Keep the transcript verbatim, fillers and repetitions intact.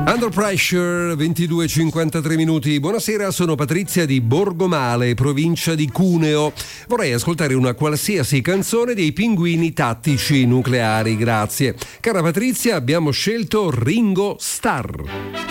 Under Pressure, ventidue e cinquantatré minuti. Buonasera, sono Patrizia di Borgomale, provincia di Cuneo. Vorrei ascoltare una qualsiasi canzone dei Pinguini Tattici Nucleari, grazie. Cara Patrizia, abbiamo scelto Ringo Starr.